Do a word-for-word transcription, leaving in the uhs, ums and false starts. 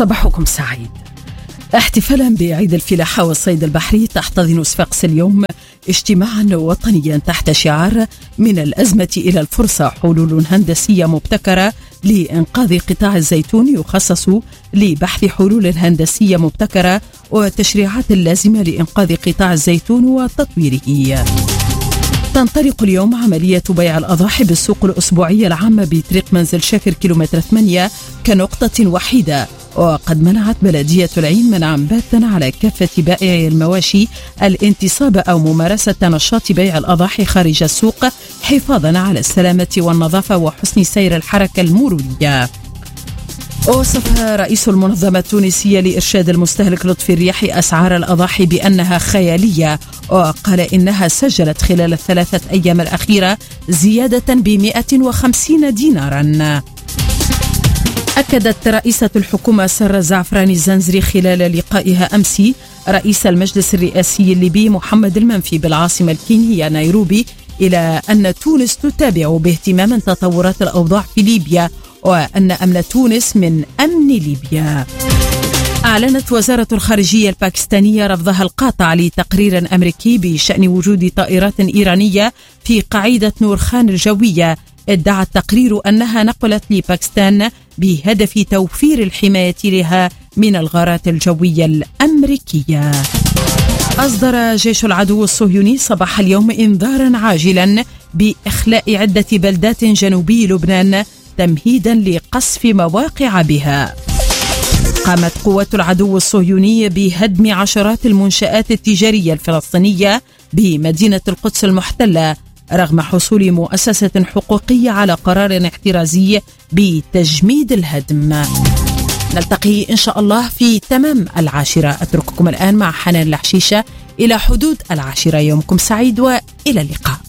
صباحكم سعيد. احتفالا بعيد الفلاحة والصيد البحري، تحتضن صفاقس اليوم اجتماعا وطنيا تحت شعار من الأزمة إلى الفرصة، حلول هندسية مبتكرة لإنقاذ قطاع الزيتون، يخصص لبحث حلول هندسية مبتكرة وتشريعات لازمة لإنقاذ قطاع الزيتون وتطويره. تنطلق اليوم عملية بيع الأضاحي بالسوق الأسبوعية العامة بطريق منزل شاكر كيلومتر ثمانية كنقطة وحيدة، وقد منعت بلدية العين منعا باتا على كافة بائعي المواشي الانتصاب أو ممارسة نشاط بيع الأضاحي خارج السوق، حفاظا على السلامة والنظافة وحسن سير الحركة المرورية. وصف رئيس المنظمة التونسية لإرشاد المستهلك لطفي الرياحي أسعار الأضاحي بأنها خيالية، وقال إنها سجلت خلال الثلاثة أيام الأخيرة زيادة بمئة وخمسين دينارا. أكدت رئيسة الحكومة سارة الزعفراني الزنزري خلال لقائها أمس رئيس المجلس الرئاسي الليبي محمد المنفي بالعاصمة الكينية نيروبي إلى أن تونس تتابع باهتمام تطورات الأوضاع في ليبيا، وأن أمن تونس من أمن ليبيا. أعلنت وزارة الخارجية الباكستانية رفضها القاطع لتقرير أمريكي بشأن وجود طائرات إيرانية في قاعدة نور خان الجوية. ادعى التقرير أنها نقلت لباكستان بهدف توفير الحماية لها من الغارات الجوية الأمريكية. أصدر جيش العدو الصهيوني صباح اليوم إنذارا عاجلا بإخلاء عدة بلدات جنوبي لبنان تمهيدا لقصف مواقع بها. قامت قوات العدو الصهيوني بهدم عشرات المنشآت التجارية الفلسطينية بمدينة القدس المحتلة رغم حصول مؤسسة حقوقية على قرار احترازي بتجميد الهدم. نلتقي إن شاء الله في تمام العاشرة. أترككم الآن مع حنان الحشيشة إلى حدود العاشرة. يومكم سعيد وإلى اللقاء.